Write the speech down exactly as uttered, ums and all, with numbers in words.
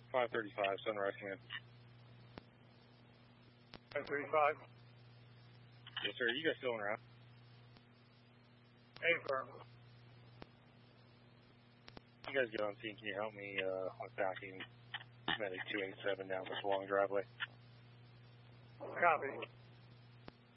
five thirty-five, Sunrise Command. five thirty-five. Yes, sir. You guys still en route? Affirm. You guys get on scene. Can you help me uh, with backing Medic two eighty-seven down this long driveway? Copy.